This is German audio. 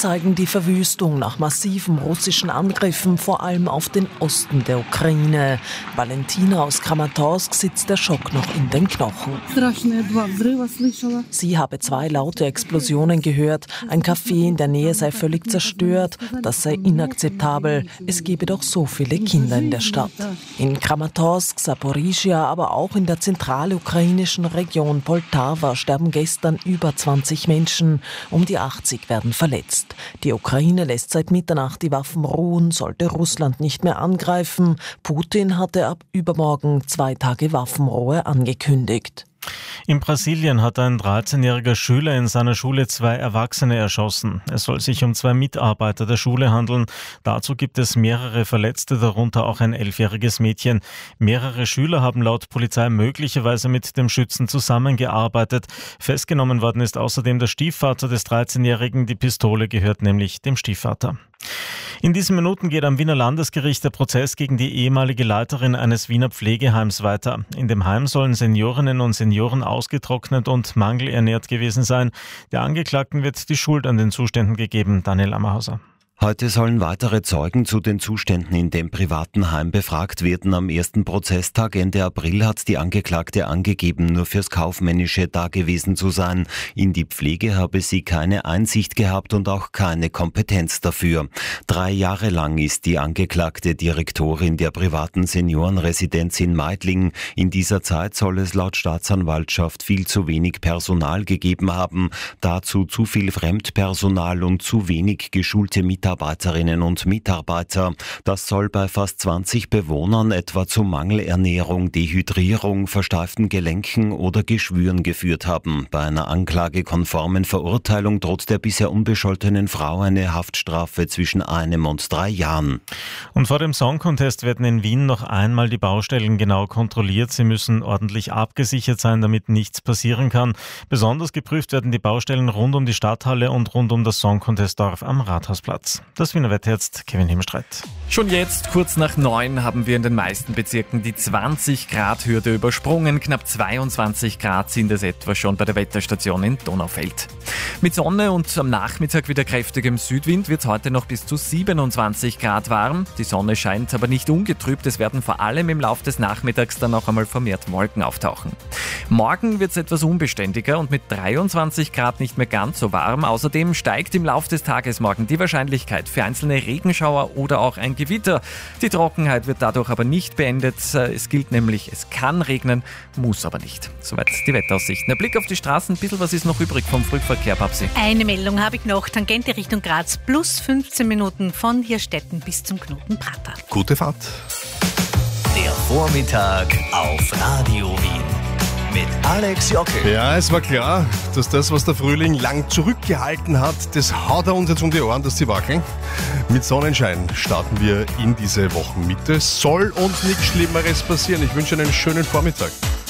zeigen die Verwüstung nach massiven russischen Angriffen, vor allem auf den Osten der Ukraine. Valentina aus Kramatorsk sitzt der Schock noch in den Knochen. Sie habe 2 laute Explosionen gehört. Ein Café in der Nähe sei völlig zerstört. Das sei inakzeptabel. Es gebe doch so viele Kinder in der Stadt. In Kramatorsk, Saporischschja, aber auch in der zentralukrainischen Region Poltawa sterben gestern über 20 Menschen. Um die 80 werden verletzt. Die Ukraine lässt seit Mitternacht die Waffen ruhen, sollte Russland nicht mehr angreifen. Putin hatte ab übermorgen 2 Tage Waffenruhe angekündigt. In Brasilien hat ein 13-jähriger Schüler in seiner Schule 2 Erwachsene erschossen. Es soll sich um 2 Mitarbeiter der Schule handeln. Dazu gibt es mehrere Verletzte, darunter auch ein 11-jähriges Mädchen. Mehrere Schüler haben laut Polizei möglicherweise mit dem Schützen zusammengearbeitet. Festgenommen worden ist außerdem der Stiefvater des 13-Jährigen. Die Pistole gehört nämlich dem Stiefvater. In diesen Minuten geht am Wiener Landesgericht der Prozess gegen die ehemalige Leiterin eines Wiener Pflegeheims weiter. In dem Heim sollen Seniorinnen und Senioren ausgetrocknet und mangelernährt gewesen sein. Der Angeklagten wird die Schuld an den Zuständen gegeben. Daniel Ammerhauser. Heute sollen weitere Zeugen zu den Zuständen in dem privaten Heim befragt werden. Am ersten Prozesstag Ende April hat die Angeklagte angegeben, nur fürs Kaufmännische da gewesen zu sein. In die Pflege habe sie keine Einsicht gehabt und auch keine Kompetenz dafür. 3 Jahre lang ist die Angeklagte Direktorin der privaten Seniorenresidenz in Meidling. In dieser Zeit soll es laut Staatsanwaltschaft viel zu wenig Personal gegeben haben. Dazu zu viel Fremdpersonal und zu wenig geschulte Mitarbeiterinnen und Mitarbeiter. Das soll bei fast 20 Bewohnern etwa zu Mangelernährung, Dehydrierung, versteiften Gelenken oder Geschwüren geführt haben. Bei einer anklagekonformen Verurteilung droht der bisher unbescholtenen Frau eine Haftstrafe zwischen 1 und 3 Jahren. Und vor dem Song Contest werden in Wien noch einmal die Baustellen genau kontrolliert. Sie müssen ordentlich abgesichert sein, damit nichts passieren kann. Besonders geprüft werden die Baustellen rund um die Stadthalle und rund um das Song Contest Dorf am Rathausplatz. Das Wiener Wetter jetzt, Kevin Himstreit. Schon jetzt, kurz nach 9, haben wir in den meisten Bezirken die 20-Grad-Hürde übersprungen. Knapp 22 Grad sind es etwa schon bei der Wetterstation in Donaufeld. Mit Sonne und am Nachmittag wieder kräftigem Südwind wird es heute noch bis zu 27 Grad warm. Die Sonne scheint aber nicht ungetrübt. Es werden vor allem im Laufe des Nachmittags dann auch einmal vermehrt Wolken auftauchen. Morgen wird es etwas unbeständiger und mit 23 Grad nicht mehr ganz so warm. Außerdem steigt im Laufe des Tages morgen die Wahrscheinlichkeit für einzelne Regenschauer oder auch ein Gewitter. Die Trockenheit wird dadurch aber nicht beendet. Es gilt nämlich, es kann regnen, muss aber nicht. Soweit die Wetteraussichten. Der Blick auf die Straßen, ein bisschen was ist noch übrig vom Frühverkehr, Babsi? Eine Meldung habe ich noch. Tangente Richtung Graz, plus 15 Minuten von Hirstetten bis zum Knoten Prater. Gute Fahrt. Der Vormittag auf Radio Wien. Mit Alex Jockel. Ja, es war klar, dass das, was der Frühling lang zurückgehalten hat, das haut er uns jetzt um die Ohren, dass sie wackeln. Mit Sonnenschein starten wir in diese Wochenmitte. Soll uns nichts Schlimmeres passieren. Ich wünsche einen schönen Vormittag.